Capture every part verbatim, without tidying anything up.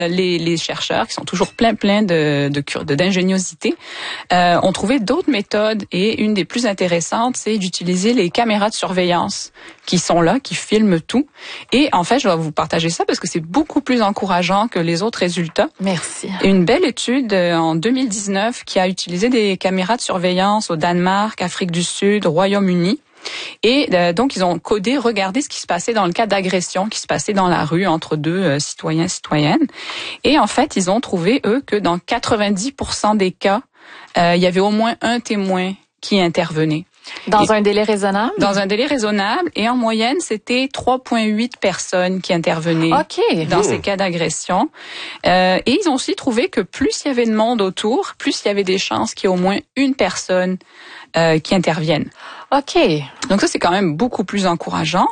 les, les chercheurs, qui sont toujours plein plein de, de, de d'ingéniosité, euh, ont trouvé d'autres méthodes, et une des plus intéressantes, c'est d'utiliser les caméras de surveillance qui sont là, qui filment tout. Et en fait, je dois vous partager ça parce que c'est beaucoup plus encourageant que les autres résultats. Merci. Une belle étude en deux mille dix-neuf qui a utilisé des caméras de surveillance au Danemark, Afrique du Sud, Royaume-Uni. Et euh, donc, ils ont codé, regardé ce qui se passait dans le cas d'agression qui se passait dans la rue entre deux euh, citoyens, citoyennes. Et en fait, ils ont trouvé, eux, que dans quatre-vingt-dix pour cent des cas, euh, il y avait au moins un témoin qui intervenait. Dans et, un délai raisonnable? Dans un délai raisonnable. Et en moyenne, c'était trois virgule huit personnes qui intervenaient okay. dans mmh. ces cas d'agression. Euh, et ils ont aussi trouvé que plus il y avait de monde autour, plus il y avait des chances qu'il y ait au moins une personne euh, qui intervienne. OK. Donc ça, c'est quand même beaucoup plus encourageant.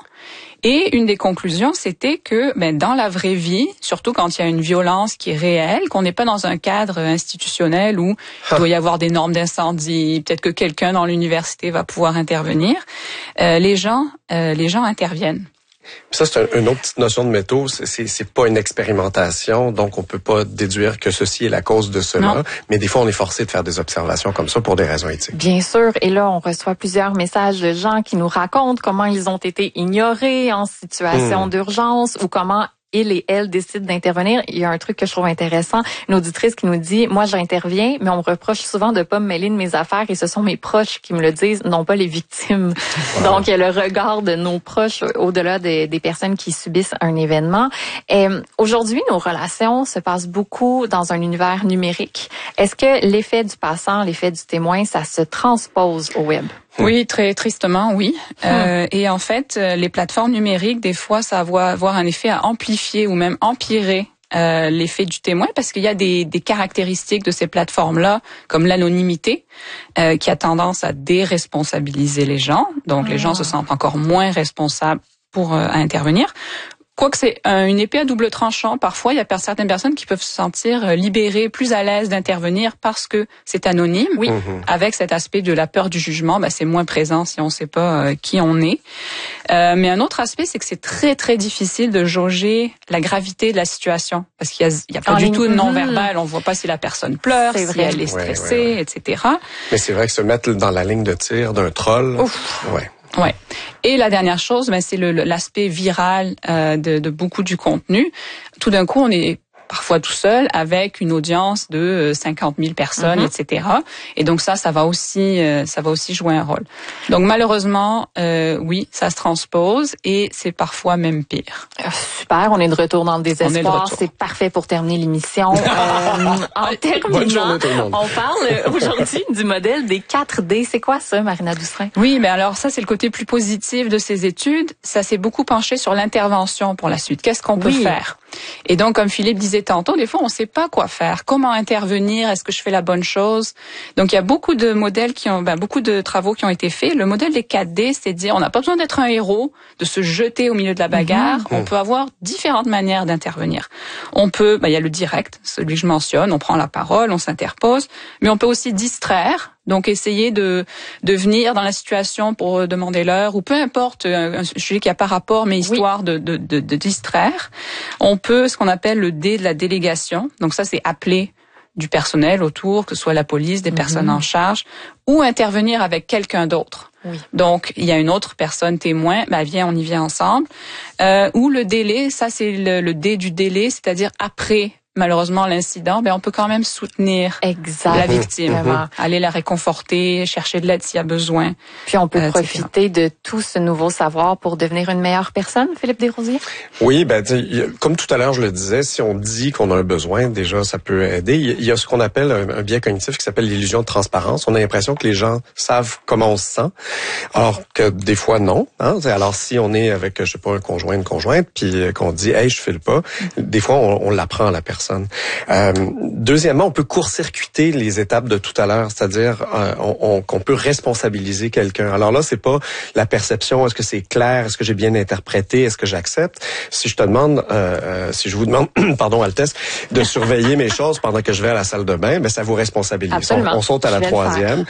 Et une des conclusions, c'était que ben, dans la vraie vie, surtout quand il y a une violence qui est réelle, qu'on n'est pas dans un cadre institutionnel où il doit y avoir des normes d'incendie, peut-être que quelqu'un dans l'université va pouvoir intervenir, euh, les gens, euh, les gens interviennent. Ça, c'est un, une autre petite notion de métaux. C'est, c'est pas une expérimentation, donc on peut pas déduire que ceci est la cause de cela. Non. Mais des fois, on est forcé de faire des observations comme ça pour des raisons éthiques. Bien sûr. Et là, on reçoit plusieurs messages de gens qui nous racontent comment ils ont été ignorés en situation mmh. d'urgence ou comment ils et elles décident d'intervenir. Il y a un truc que je trouve intéressant. Une auditrice qui nous dit, moi, j'interviens, mais on me reproche souvent de pas me mêler de mes affaires et ce sont mes proches qui me le disent, non pas les victimes. Wow. Donc, il y a le regard de nos proches au-delà des, des personnes qui subissent un événement. Et aujourd'hui, nos relations se passent beaucoup dans un univers numérique. Est-ce que l'effet du passant, l'effet du témoin, ça se transpose au web? Oui, très tristement, oui. Hum. Euh, et en fait, les plateformes numériques, des fois, ça va avoir un effet à amplifier ou même empirer euh, l'effet du témoin, parce qu'il y a des, des caractéristiques de ces plateformes-là, comme l'anonymité, euh, qui a tendance à déresponsabiliser les gens. Donc, ah. les gens se sentent encore moins responsables pour euh, intervenir. Quoique c'est une épée à double tranchant, parfois il y a certaines personnes qui peuvent se sentir libérées, plus à l'aise d'intervenir parce que c'est anonyme. Oui. Mmh. Avec cet aspect de la peur du jugement, ben c'est moins présent si on ne sait pas euh, qui on est. Euh, mais un autre aspect, c'est que c'est très très difficile de jauger la gravité de la situation, parce qu'il y a, il y a pas en du ligne. tout de non-verbal. On voit pas si la personne pleure, si vrai. elle est stressée, ouais, ouais, ouais. et cetera. Mais c'est vrai que se mettre dans la ligne de tir d'un troll, Ouf. ouais. Ouais. Et la dernière chose, ben, c'est le, l'aspect viral euh, de, de beaucoup du contenu. Tout d'un coup, on est parfois tout seul avec une audience de cinquante mille personnes, mm-hmm. et cetera. Et donc ça, ça va aussi, euh, ça va aussi jouer un rôle. Donc malheureusement, euh, oui, ça se transpose et c'est parfois même pire. Super, on est de retour dans le désespoir. De c'est parfait pour terminer l'émission. euh, en terminant, on parle aujourd'hui du modèle des quatre D. C'est quoi ça, Marina Doucerin? Oui, mais alors ça, c'est le côté plus positif de ces études. Ça s'est beaucoup penché sur l'intervention pour la suite. Qu'est-ce qu'on peut oui. faire? Et donc, comme Philippe disait tantôt, des fois, on ne sait pas quoi faire. Comment intervenir? Est-ce que je fais la bonne chose? Donc, il y a beaucoup de modèles qui ont, ben, beaucoup de travaux qui ont été faits. Le modèle des quatre D, c'est de dire, on n'a pas besoin d'être un héros, de se jeter au milieu de la bagarre. Mmh. On peut avoir différentes manières d'intervenir. On peut, ben, il y a le direct, celui que je mentionne. On prend la parole, on s'interpose. Mais on peut aussi distraire. Donc, essayer de, de venir dans la situation pour demander l'heure, ou peu importe, un, un sujet qui n'a pas rapport, mais histoire oui. de, de, de, de distraire. On peut, ce qu'on appelle le D de la délégation. Donc ça, c'est appeler du personnel autour, que ce soit la police, des mm-hmm. personnes en charge, ou intervenir avec quelqu'un d'autre. Oui. Donc, il y a une autre personne témoin, ben viens, on y vient ensemble. Euh, ou le délai, ça c'est le, le D du délai, c'est-à-dire après malheureusement l'incident, ben on peut quand même soutenir exact. la victime, mmh. aller la réconforter, chercher de l'aide s'il y a besoin. Puis on peut euh, profiter de tout ce nouveau savoir pour devenir une meilleure personne, Philippe Desrosiers? Oui, ben comme tout à l'heure je le disais, si on dit qu'on a un besoin, déjà ça peut aider. Il y a ce qu'on appelle un, un biais cognitif qui s'appelle l'illusion de transparence. On a l'impression que les gens savent comment on se sent, alors que des fois non. Hein? Alors si on est avec, je sais pas, un conjoint, une conjointe, puis qu'on dit hey je file pas, mmh. des fois on, on l'apprend à la personne. Euh, deuxièmement, on peut court-circuiter les étapes de tout à l'heure, c'est-à-dire euh, on, on, qu'on peut responsabiliser quelqu'un. Alors là, c'est pas la perception, est-ce que c'est clair, est-ce que j'ai bien interprété, est-ce que j'accepte. Si je te demande, euh, euh, si je vous demande, pardon Altesse, de surveiller mes choses pendant que je vais à la salle de bain, ben ça vous responsabilise. On, on saute à la troisième.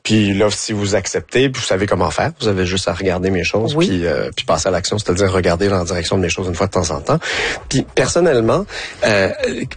Puis là, si vous acceptez, puis vous savez comment faire, vous avez juste à regarder mes choses, oui. puis, euh, puis passer à l'action, c'est-à-dire regarder en direction de mes choses une fois de temps en temps. Puis personnellement, euh,